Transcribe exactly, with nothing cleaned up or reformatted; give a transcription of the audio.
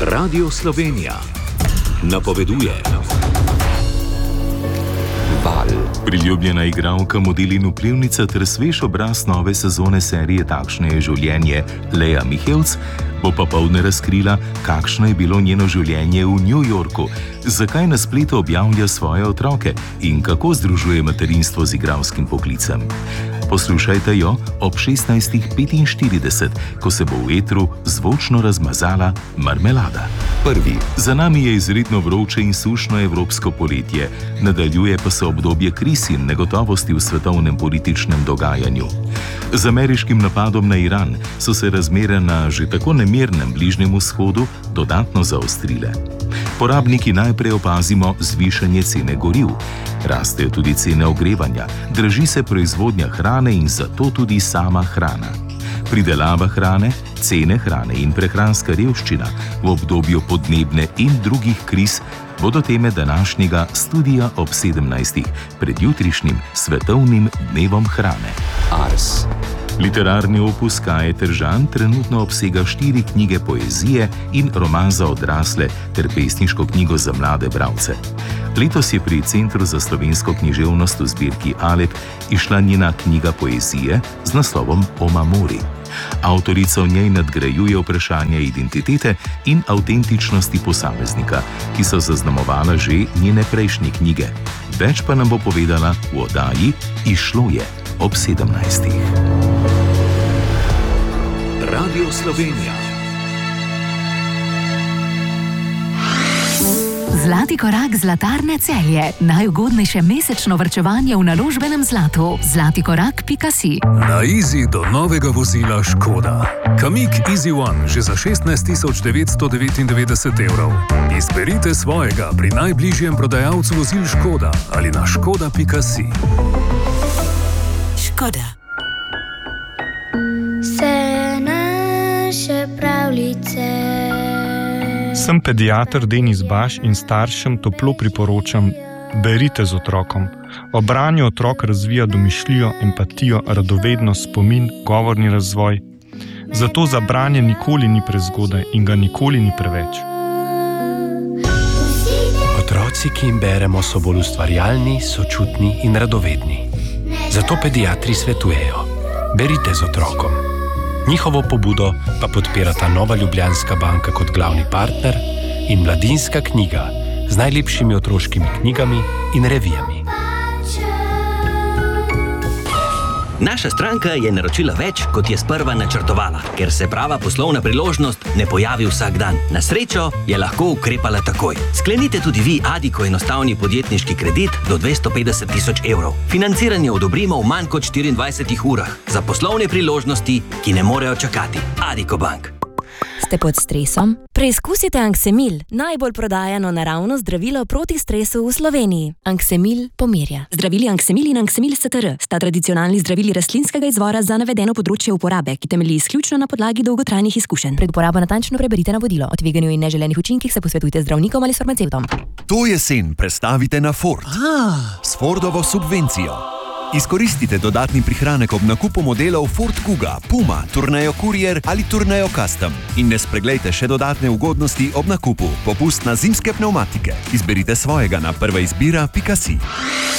Radio Slovenija napoveduje. Val. Priljubljena igralka, model in vplivnica ter svež obraz nove sezone serije Takšno je življenje Lea Mihelc bo popoldne razkrila, kakšno je bilo njeno življenje v New Yorku, zakaj na spletu objavlja svoje otroke in kako združuje materinstvo z igralskim poklicem. Poslušajte jo ob šestnajstih petinštirideset, ko se bo v etru zvočno razmazala Marmelada. Prvi. Za nami je izredno vroče in sušno evropsko poletje, nadaljuje pa se obdobje kriz in negotovosti v svetovnem političnem dogajanju. Z ameriškim napadom na Iran so se razmere na že tako nemirnem Bližnjem vzhodu dodatno zaostrile. Porabniki najprej opazimo zvišanje cene goriv. Rastejo tudi cene ogrevanja, draži se proizvodnja hrane in zato tudi sama hrana. Pridelava hrane, cene hrane in prehranska revščina v obdobju podnebne in drugih kriz bodo teme današnjega Studia ob sedemnajstih pred jutrišnjim svetovnim dnevom hrane. Ars. Literarni opus Kaje Teržan trenutno obsega štiri knjige poezije in roman za odrasle ter pesniško knjigo za mlade bralce. Letos je pri Centru za slovensko književnost v zbirki Alep izšla njena knjiga poezije z naslovom Omamori. Avtorica v njej nadgrajuje vprašanje identitete in avtentičnosti posameznika, ki so zaznamovala že njene prejšnje knjige. Več pa nam bo povedala v oddaji Izšlo je ob sedemnajstih. Radio Slovenija. Zlati korak Zlatarne Celje. Najugodnejše mesečno varčevanje v naložbenem zlatu. zlati korak pika si. Na Easy do novega vozila Škoda. Kamiq Easy One že za šestnajst tisoč devetsto devetindevetdeset evrov. Izberite svojega pri najbližjem prodajalcu vozil Škoda ali na škoda pika si. Škoda. Vse naše pravljice. Sem pediater Denis Baš in staršem toplo priporočam, berite z otrokom. Ob branju otrok razvija domišljijo, empatijo, radovednost, spomin, govorni razvoj. Zato za branje nikoli ni prezgodaj in ga nikoli ni preveč. Otroci, ki jim beremo, so bolj ustvarjalni, sočutni in radovedni. Zato pediatri svetujejo, berite z otrokom. Njihovo pobudo pa podpirata Nova Ljubljanska banka kot glavni partner in Mladinska knjiga z najlepšimi otroškimi knjigami in revijami. Naša stranka je naročila več, kot je sprva načrtovala, ker se prava poslovna priložnost ne pojavi vsak dan. Na srečo je lahko ukrepala takoj. Sklenite tudi vi Adiko enostavni podjetniški kredit do dvesto petdeset tisoč evrov. Financiranje odobrimo v manj kot štiriindvajsetih urah za poslovne priložnosti, ki ne morejo čakati. Adiko Bank. Ste pod stresom? Preizkusite Anksemil, najbolj prodajano naravno zdravilo proti stresu v Sloveniji. Anksemil pomirja. Zdravili Anksemil in Anksemil S T R sta tradicionalni zdravili rastlinskega izvora za navedeno področje uporabe, ki temelji izključno na podlagi dolgotrajnih izkušenj. Pred uporabo natančno preberite navodilo. O tveganju in neželenih učinkih se posvetujte z zdravnikom ali s farmacevtom. To jesen prestavite na Ford. Ah. S Fordovo subvencijo. Izkoristite dodatni prihranek ob nakupu modelov Ford Kuga, Puma, Tourneo Courier ali Tourneo Custom. In ne spreglejte še dodatne ugodnosti ob nakupu. Popust na zimske pnevmatike. Izberite svojega na prva izbira pika si.